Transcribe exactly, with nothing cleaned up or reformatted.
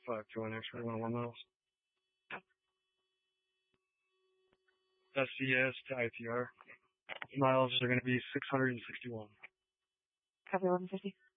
five two one X-ray, one oh one miles. S C S to I P R. Miles are going to be six hundred sixty-one. Copy eleven fifty.